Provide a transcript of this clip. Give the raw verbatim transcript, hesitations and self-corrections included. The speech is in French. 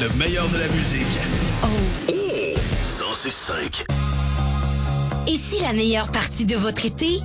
Le meilleur de la musique. Oh. cent six cinq. Et si la meilleure partie de votre été